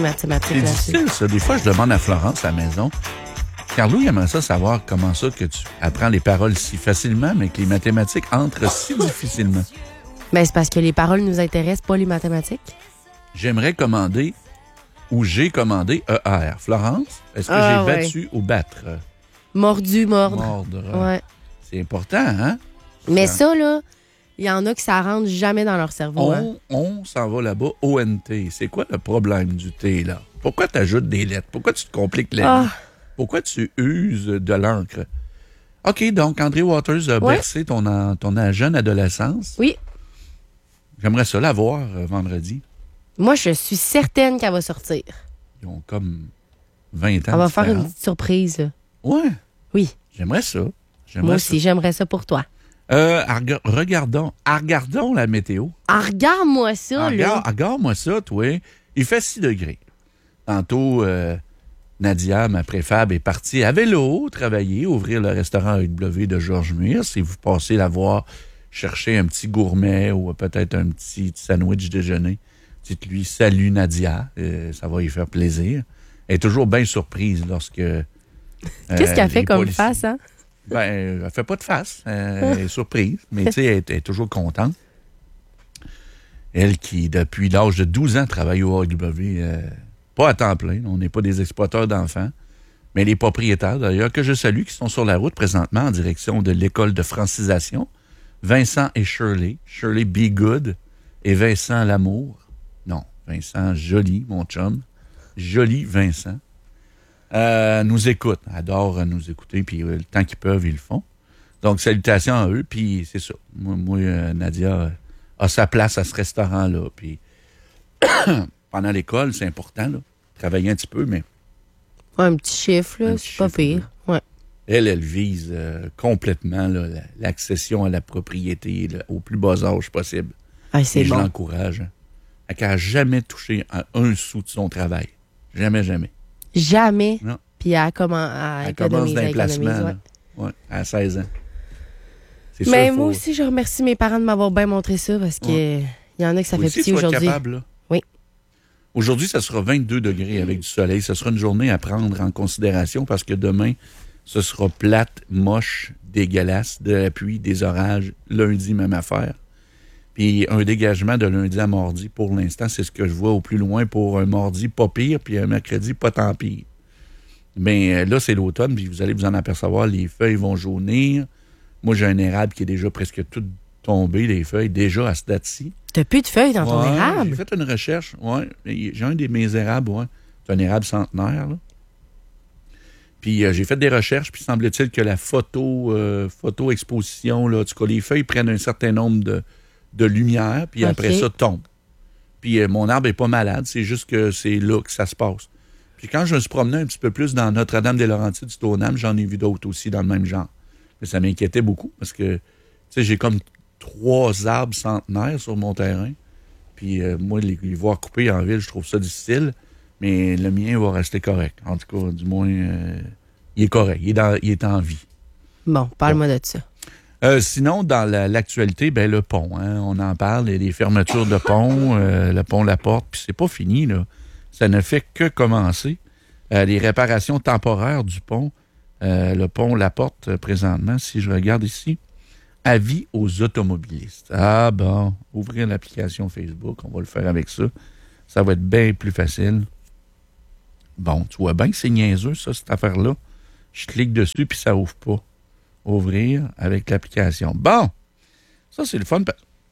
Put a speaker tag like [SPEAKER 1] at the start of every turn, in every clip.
[SPEAKER 1] mathématiques
[SPEAKER 2] C'est
[SPEAKER 1] là-dessus.
[SPEAKER 2] difficile, ça. Des fois, je demande à Florence à la maison. Carlo, il aimerait ça savoir comment ça que tu apprends les paroles si facilement, mais que les mathématiques entrent si difficilement.
[SPEAKER 1] Ben, c'est parce que les paroles nous intéressent, pas les mathématiques.
[SPEAKER 2] J'aimerais commander ou j'ai commandé ER. Florence, est-ce que j'ai battu ou battre?
[SPEAKER 1] Mordu, mordre.
[SPEAKER 2] Mordre.
[SPEAKER 1] Ouais.
[SPEAKER 2] C'est important, hein?
[SPEAKER 1] Mais ça, là, il y en a qui ça rentre jamais dans leur cerveau.
[SPEAKER 2] On s'en va là-bas, ONT. C'est quoi le problème du T, là? Pourquoi tu ajoutes des lettres? Pourquoi tu te compliques la vie? Pourquoi tu uses de l'encre? OK, donc André Waters a bercé ton jeune adolescence.
[SPEAKER 1] Oui.
[SPEAKER 2] J'aimerais ça la voir vendredi.
[SPEAKER 1] Moi, je suis certaine qu'elle va sortir.
[SPEAKER 2] Ils ont comme 20 ans.
[SPEAKER 1] Elle va faire une petite surprise, là.
[SPEAKER 2] Ouais.
[SPEAKER 1] Oui.
[SPEAKER 2] J'aimerais ça.
[SPEAKER 1] Moi aussi, j'aimerais ça pour toi.
[SPEAKER 2] Regardons la météo.
[SPEAKER 1] Regarde-moi ça, là.
[SPEAKER 2] Regarde-moi ça, toi. Il fait 6 degrés. Tantôt, Nadia, ma préfab, est partie à vélo travailler, ouvrir le restaurant AEW de Georges Muir. Si vous passez la voir chercher un petit gourmet ou peut-être un petit sandwich déjeuner, dites-lui « Salut Nadia », ça va lui faire plaisir. Elle est toujours bien surprise lorsque...
[SPEAKER 1] Qu'est-ce qu'elle fait comme face, hein?
[SPEAKER 2] Ben, elle fait pas de face. Elle est surprise, mais tu sais, elle est toujours contente. Elle qui, depuis l'âge de 12 ans, travaille au AEW, pas à temps plein. On n'est pas des exploiteurs d'enfants, mais les propriétaires, d'ailleurs, que je salue, qui sont sur la route présentement en direction de l'école de francisation. Vincent et Shirley. Shirley Be Good et Vincent Lamour. Non, Vincent Joly, mon chum. Joly Vincent. Nous écoutent, adorent nous écouter, puis le temps qu'ils peuvent, ils le font. Donc, salutations à eux, puis c'est ça. Moi Nadia a sa place à ce restaurant-là, puis pendant l'école, c'est important, là, travailler un petit peu, mais...
[SPEAKER 1] Ouais, un petit chiffre, là, c'est pas pire. Ouais.
[SPEAKER 2] Elle vise complètement là, l'accession à la propriété là, au plus bas âge possible.
[SPEAKER 1] Ah, c'est
[SPEAKER 2] et
[SPEAKER 1] bon.
[SPEAKER 2] Je l'encourage. Elle n'a jamais touché à un sou de son travail. Jamais, jamais.
[SPEAKER 1] Jamais.
[SPEAKER 2] Non.
[SPEAKER 1] Puis elle commence
[SPEAKER 2] d'un placement à 16 ans. C'est
[SPEAKER 1] mais
[SPEAKER 2] sûr,
[SPEAKER 1] moi aussi, je remercie mes parents de m'avoir bien montré ça parce que y en a que ça fait pitié aujourd'hui.
[SPEAKER 2] Capable, là.
[SPEAKER 1] Oui.
[SPEAKER 2] Aujourd'hui, ça sera 22 degrés avec du soleil. Ce sera une journée à prendre en considération parce que demain, ce sera plate, moche, dégueulasse, de la pluie, des orages. Lundi, même affaire. Puis un dégagement de lundi à mardi, pour l'instant, c'est ce que je vois au plus loin pour un mardi pas pire, puis un mercredi pas tant pire. Mais là, c'est l'automne, puis vous allez vous en apercevoir, les feuilles vont jaunir. Moi, j'ai un érable qui est déjà presque tout tombé, les feuilles, déjà à ce date-ci.
[SPEAKER 1] T'as plus de feuilles dans ton érable?
[SPEAKER 2] J'ai fait une recherche, j'ai un de mes érables, c'est un érable centenaire, là. Puis j'ai fait des recherches, puis semble-t-il que la photo-exposition, là, en tout cas, les feuilles prennent un certain nombre de lumière, puis après ça, tombent. Puis mon arbre est pas malade, c'est juste que c'est là que ça se passe. Puis quand je me suis promené un petit peu plus dans Notre-Dame-des-Laurentides du Stoneham, j'en ai vu d'autres aussi dans le même genre. Mais ça m'inquiétait beaucoup parce que, tu sais, j'ai comme 3 arbres centenaires sur mon terrain. Puis moi, les voir couper en ville, je trouve ça difficile. Mais le mien va rester correct. En tout cas, du moins, il est correct. Il est en vie.
[SPEAKER 1] Bon, parle-moi de ça.
[SPEAKER 2] Sinon, dans l'actualité, le pont. Hein, on en parle, les fermetures de pont, le pont La Porte, puis c'est pas fini, là. Ça ne fait que commencer. Les réparations temporaires du pont, le pont La Porte, présentement, si je regarde ici, avis aux automobilistes. Ah bon, ouvrir l'application Facebook, on va le faire avec ça. Ça va être bien plus facile. Bon, tu vois bien que c'est niaiseux, ça, cette affaire-là. Je clique dessus, puis ça ouvre pas. Ouvrir avec l'application. Bon, ça, c'est le fun.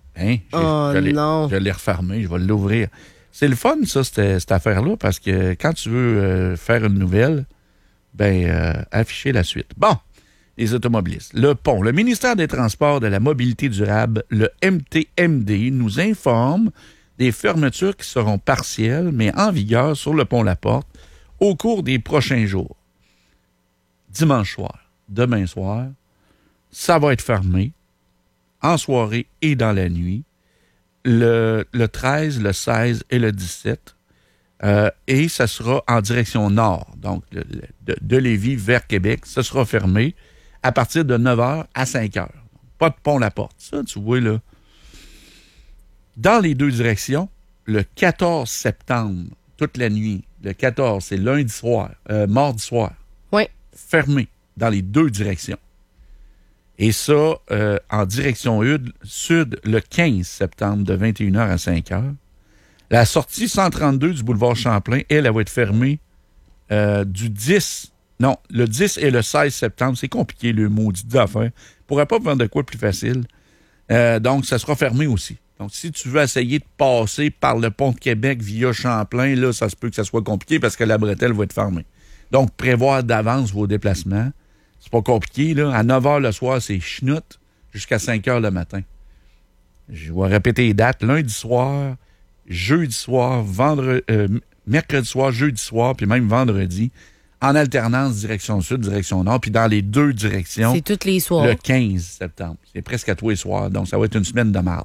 [SPEAKER 2] Je l'ai refermé, je vais l'ouvrir. C'est le fun, ça, cette affaire-là, parce que quand tu veux faire une nouvelle, afficher la suite. Bon, les automobilistes. Le pont. Le ministère des Transports de la Mobilité durable, le MTMD, nous informe des fermetures qui seront partielles, mais en vigueur sur le pont La Porte au cours des prochains jours. Dimanche soir, demain soir, ça va être fermé en soirée et dans la nuit. Le 13, le 16 et le 17. Et ça sera en direction nord, donc de Lévis vers Québec. Ça sera fermé à partir de 9h à 5h. Pas de pont La Porte. Ça, tu vois, là. Dans les deux directions, le 14 septembre, toute la nuit. Le 14, c'est lundi soir, mardi soir.
[SPEAKER 1] Oui.
[SPEAKER 2] Fermé dans les deux directions. Et ça, en direction sud, le 15 septembre, de 21h à 5h. La sortie 132 du boulevard Champlain, elle va être fermée du 10. Non, le 10 et le 16 septembre. C'est compliqué, le maudit affaire. Je pourrais pas vendre de quoi plus facile. Donc, ça sera fermé aussi. Donc, si tu veux essayer de passer par le pont de Québec via Champlain, là, ça se peut que ça soit compliqué parce que la bretelle va être fermée. Donc, prévoir d'avance vos déplacements. C'est pas compliqué, là. À 9h le soir, c'est chenoute jusqu'à 5h le matin. Je vais répéter les dates. Lundi soir, jeudi soir, mercredi soir, jeudi soir, puis même vendredi, en alternance direction sud, direction nord, puis dans les deux directions.
[SPEAKER 1] C'est tous les soirs.
[SPEAKER 2] Le 15 septembre. C'est presque à tous les soirs. Donc, ça va être une semaine de marde.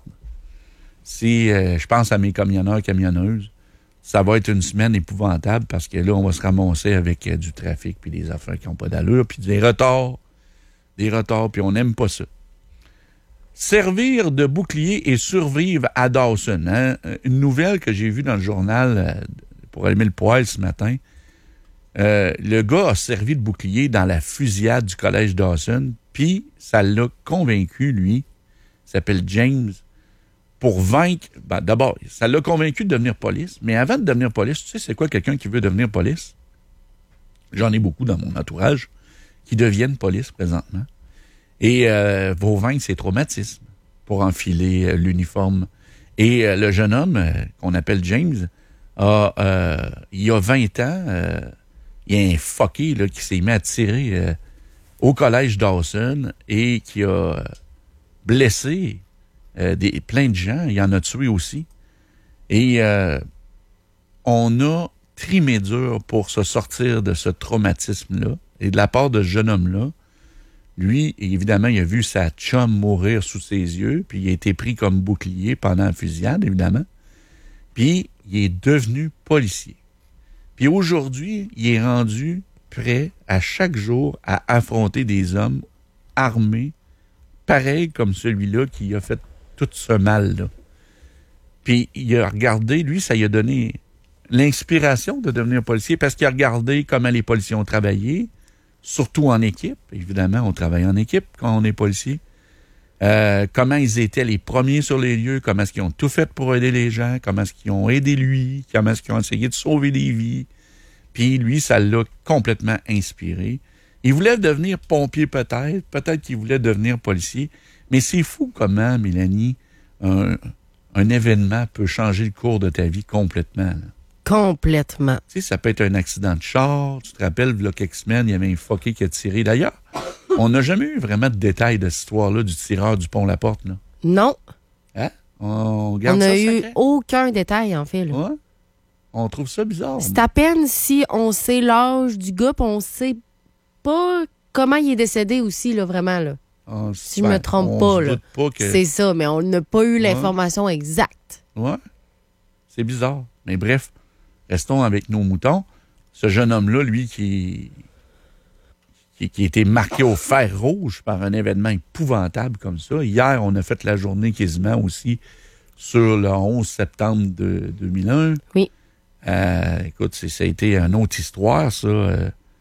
[SPEAKER 2] Si je pense à mes camionneurs, camionneuses, ça va être une semaine épouvantable parce que là, on va se ramasser avec du trafic puis des affaires qui n'ont pas d'allure, puis des retards, puis on n'aime pas ça. Servir de bouclier et survivre à Dawson. Hein? Une nouvelle que j'ai vue dans le journal pour allumer le poêle ce matin. Le gars a servi de bouclier dans la fusillade du collège Dawson, puis ça l'a convaincu, lui, il s'appelle James, pour vaincre... Ben, d'abord, ça l'a convaincu de devenir police, mais avant de devenir police, tu sais c'est quoi quelqu'un qui veut devenir police? J'en ai beaucoup dans mon entourage qui deviennent police présentement. Et vont vaincre ses traumatismes pour enfiler l'uniforme. Et le jeune homme, qu'on appelle James, il y a 20 ans, il y a un fucké là, qui s'est mis à tirer au collège Dawson et qui a blessé plein de gens. Il en a tué aussi. Et on a trimé dur pour se sortir de ce traumatisme-là. Et de la part de ce jeune homme-là, lui, évidemment, il a vu sa chum mourir sous ses yeux, puis il a été pris comme bouclier pendant la fusillade, évidemment. Puis, il est devenu policier. Puis aujourd'hui, il est rendu prêt à chaque jour à affronter des hommes armés, pareils comme celui-là qui a fait tout ce mal-là. Puis il a regardé, lui, ça lui a donné l'inspiration de devenir policier parce qu'il a regardé comment les policiers ont travaillé, surtout en équipe. Évidemment, on travaille en équipe quand on est policier. Comment ils étaient les premiers sur les lieux, comment est-ce qu'ils ont tout fait pour aider les gens, comment est-ce qu'ils ont aidé lui, comment est-ce qu'ils ont essayé de sauver des vies. Puis lui, ça l'a complètement inspiré. Il voulait devenir pompier peut-être qu'il voulait devenir policier, mais c'est fou comment, Mélanie, un événement peut changer le cours de ta vie complètement. Là.
[SPEAKER 1] Complètement.
[SPEAKER 2] Tu sais, ça peut être un accident de char, tu te rappelles, il y a quelques semaines, il y avait un fucké qui a tiré. D'ailleurs, on n'a jamais eu vraiment de détails de cette histoire-là du tireur du Pont-La-Porte, là.
[SPEAKER 1] Non.
[SPEAKER 2] Hein? On garde ça
[SPEAKER 1] n'a eu
[SPEAKER 2] secret?
[SPEAKER 1] aucun détail, en fait. Là.
[SPEAKER 2] Ouais? On trouve ça bizarre.
[SPEAKER 1] C'est à peine si on sait l'âge du gars, puis on sait pas comment il est décédé aussi, là, vraiment. Là. Si je me trompe pas, là.
[SPEAKER 2] Pas que...
[SPEAKER 1] C'est ça, mais on n'a pas eu l'information exacte.
[SPEAKER 2] Ouais. C'est bizarre. Mais bref, restons avec nos moutons. Ce jeune homme-là, lui, qui a été marqué au fer rouge par un événement épouvantable comme ça. Hier, on a fait la journée quasiment aussi sur le 11 septembre de 2001.
[SPEAKER 1] Oui.
[SPEAKER 2] Écoute, ça a été une autre histoire, ça.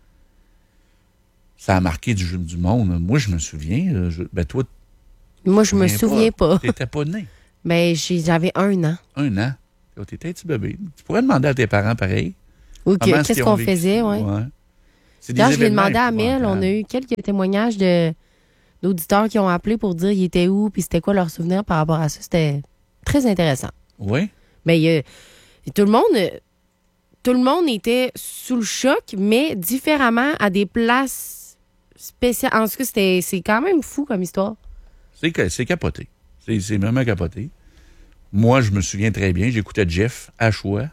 [SPEAKER 2] Ça a marqué du monde. Moi, je me souviens. Toi,
[SPEAKER 1] moi, je me souviens pas.
[SPEAKER 2] Tu n'étais pas né.
[SPEAKER 1] Ben, j'avais 1 an.
[SPEAKER 2] 1 an. Tu étais un petit bébé. Tu pourrais demander à tes parents pareil.
[SPEAKER 1] OK. Qu'est-ce qu'on faisait, oui.
[SPEAKER 2] Ouais.
[SPEAKER 1] Quand je l'ai demandé à Mel, on a eu quelques témoignages d'auditeurs qui ont appelé pour dire ils étaient où puis c'était quoi leur souvenir par rapport à ça. C'était très intéressant.
[SPEAKER 2] Oui.
[SPEAKER 1] Mais tout le monde était sous le choc, mais différemment à des places spéciales. En tout cas, c'est quand même fou comme histoire.
[SPEAKER 2] C'est capoté. C'est vraiment capoté. Moi, je me souviens très bien. J'écoutais Jeff à choix.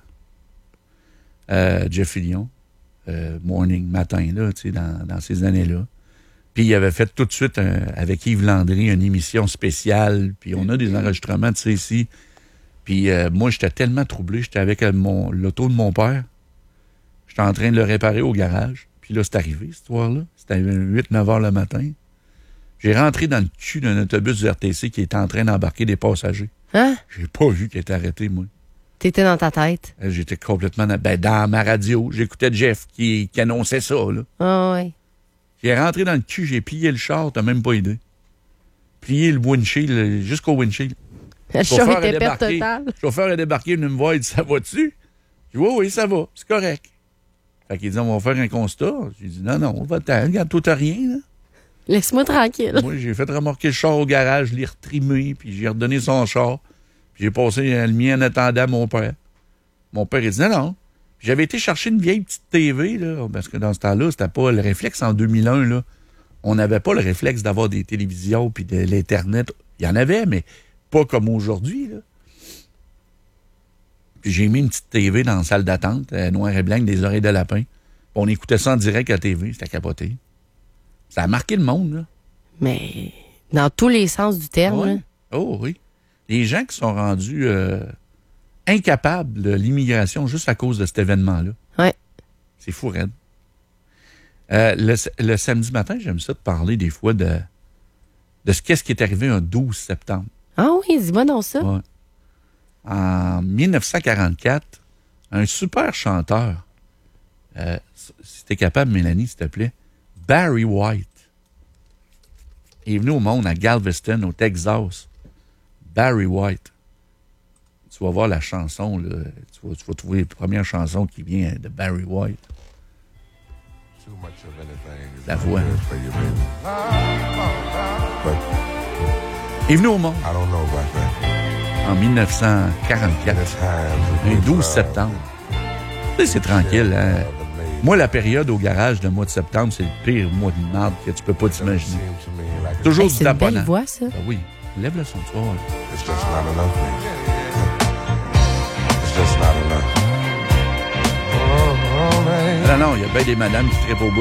[SPEAKER 2] Jeff Fillion. Morning, matin, là, tu sais, dans ces années-là. Puis il avait fait tout de suite, avec Yves Landry, une émission spéciale. Puis on a des enregistrements de ça ici. Puis moi, j'étais tellement troublé. J'étais avec l'auto de mon père. J'étais en train de le réparer au garage. Puis là, c'est arrivé, cette histoire-là. C'était à 8-9 heures le matin. J'ai rentré dans le cul d'un autobus du RTC qui était en train d'embarquer des passagers.
[SPEAKER 1] Hein?
[SPEAKER 2] J'ai pas vu qu'il était arrêté, moi.
[SPEAKER 1] T'étais dans ta tête.
[SPEAKER 2] J'étais complètement dans ma radio. J'écoutais Jeff qui annonçait ça. Là.
[SPEAKER 1] Ah ouais.
[SPEAKER 2] J'ai rentré dans le cul, j'ai plié le char, t'as même pas idée. Plié le windshield jusqu'au windshield.
[SPEAKER 1] Le char était perte totale.
[SPEAKER 2] Le chauffeur est débarqué, venu me voir, il dit « Ça va-tu? » Je dis « Oui, ça va, c'est correct. » Fait qu'il dit « On va faire un constat. » J'ai dit « Non, va-t'en, regarde, toi, t'as rien, là. »
[SPEAKER 1] Laisse-moi tranquille.
[SPEAKER 2] Moi, j'ai fait remorquer le char au garage, je l'ai retrimé, puis j'ai redonné son char. Puis j'ai passé le mien en attendant mon père. Mon père, il dit non. Puis j'avais été chercher une vieille petite TV, là, parce que dans ce temps-là, c'était pas le réflexe en 2001, là. On n'avait pas le réflexe d'avoir des télévisions puis de l'Internet. Il y en avait, mais pas comme aujourd'hui, là. Puis j'ai mis une petite TV dans la salle d'attente, noir et blanc, des oreilles de lapin. Puis on écoutait ça en direct à la TV, c'était capoté. Ça a marqué le monde, là.
[SPEAKER 1] Mais dans tous les sens du terme.
[SPEAKER 2] Ouais.
[SPEAKER 1] Là.
[SPEAKER 2] Oh oui. Les gens qui sont rendus incapables de l'immigration juste à cause de cet événement-là.
[SPEAKER 1] Ouais.
[SPEAKER 2] C'est fou, raide. Le samedi matin, j'aime ça de parler des fois de qu'est-ce qui est arrivé un 12 septembre.
[SPEAKER 1] Ah oui, dis-moi donc ça.
[SPEAKER 2] Ouais. En 1944, un super chanteur, si t'es capable, Mélanie, s'il te plaît, Barry White, est venu au monde à Galveston, au Texas. Barry White. Tu vas voir la chanson, là. Tu vas trouver la première chanson qui vient de Barry White. La voix. Il est venu au monde en 1944, le 12 septembre. Tu sais, c'est tranquille, hein? Moi, la période au garage, le mois de septembre, c'est le pire mois de merde que tu peux pas t'imaginer. Toujours du taponnant.
[SPEAKER 1] C'est une belle voix, ça.
[SPEAKER 2] Ben oui. Lève le son, tu vois.
[SPEAKER 3] It's just not enough. It's just not enough.
[SPEAKER 2] Non, il y a bien des madames qui trippent au bout